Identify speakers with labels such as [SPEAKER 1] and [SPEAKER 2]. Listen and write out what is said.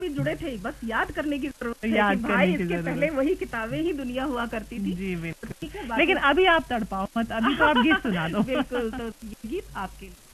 [SPEAKER 1] भी जुड़े थे, बस याद करने की जरूरत है कि भाई इसके पहले वही किताबें ही दुनिया हुआ करती थी।
[SPEAKER 2] जी बिल्कुल। लेकिन अभी आप तड़पाओ मत, अभी तो आप गीत सुना दो।
[SPEAKER 1] बिल्कुल, तो ये गीत आपके लिए।